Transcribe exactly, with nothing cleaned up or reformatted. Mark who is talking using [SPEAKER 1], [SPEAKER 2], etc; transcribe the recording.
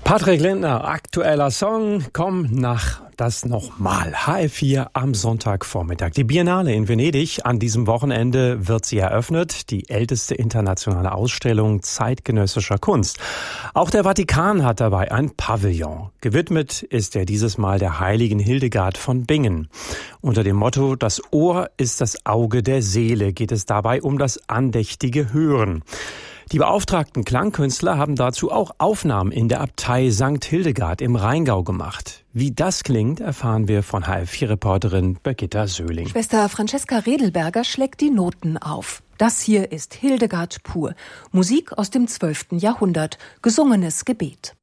[SPEAKER 1] Patrick Lindner, aktueller Song, komm nach das nochmal. H F vier am Sonntagvormittag. Die Biennale in Venedig, an diesem Wochenende wird sie eröffnet. Die älteste internationale Ausstellung zeitgenössischer Kunst. Auch der Vatikan hat dabei ein Pavillon. Gewidmet ist er dieses Mal der heiligen Hildegard von Bingen. Unter dem Motto "Das Ohr ist das Auge der Seele" geht es dabei um das andächtige Hören. Die beauftragten Klangkünstler haben dazu auch Aufnahmen in der Abtei Sankt Hildegard im Rheingau gemacht. Wie das klingt, erfahren wir von H F vier-Reporterin Birgitta Söhling.
[SPEAKER 2] Schwester Francesca Redelberger schlägt die Noten auf. Das hier ist Hildegard pur. Musik aus dem zwölften Jahrhundert. Gesungenes Gebet.